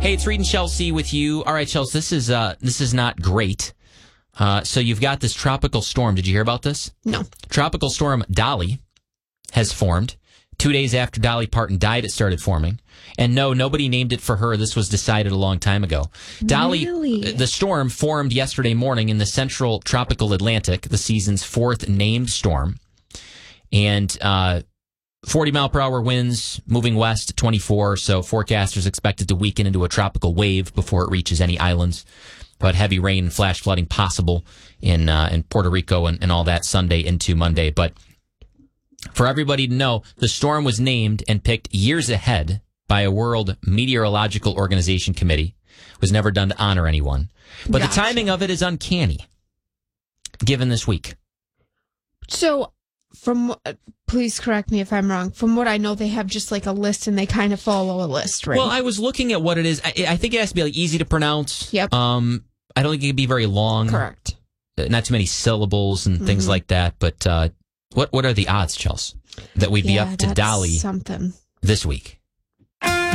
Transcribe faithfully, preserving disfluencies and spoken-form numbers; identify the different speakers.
Speaker 1: Hey, it's Reed and Chelsea with you. All right, Chelsea, this is uh, this is not great. Uh, so you've got this tropical storm. Did you hear about this?
Speaker 2: No.
Speaker 1: Tropical storm Dolly has formed. Two days after Dolly Parton died, it started forming. And no, nobody named it for her. This was decided a long time ago. Dolly,
Speaker 2: Really?
Speaker 1: the storm formed yesterday morning in the central tropical Atlantic, the season's fourth named storm. And uh, forty mile per hour winds moving west at twenty-four. So forecasters expected to weaken into a tropical wave before it reaches any islands. But heavy rain and flash flooding possible in uh, in Puerto Rico and, and all that Sunday into Monday. But for everybody to know, the storm was named and picked years ahead by a World Meteorological Organization committee. It was never done to honor anyone. But
Speaker 2: Gotcha.
Speaker 1: the timing of it is uncanny, given this week.
Speaker 2: So, from uh, please correct me if I'm wrong. From what I know, they have just like a list and they kind of follow a list, right?
Speaker 1: Well, I was looking at what it is. I, I think it has to be like easy to pronounce.
Speaker 2: Yep.
Speaker 1: Um, I don't think it can be very long.
Speaker 2: Correct.
Speaker 1: Not too many syllables and things
Speaker 2: Mhm.
Speaker 1: like that. But uh, what what are the odds, Chelsea, that we'd be
Speaker 2: Yeah,
Speaker 1: up to
Speaker 2: that's
Speaker 1: Dolly
Speaker 2: something.
Speaker 1: this week?